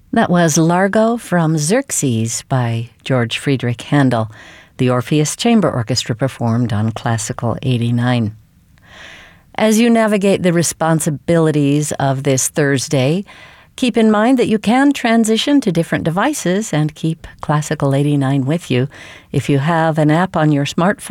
That was Largo from Xerxes by George Friedrich Handel. The Orpheus Chamber Orchestra performed on Classical 89. As you navigate the responsibilities of this Thursday, keep in mind that you can transition to different devices and keep Classical 89 with you. If you have an app on your smartphone,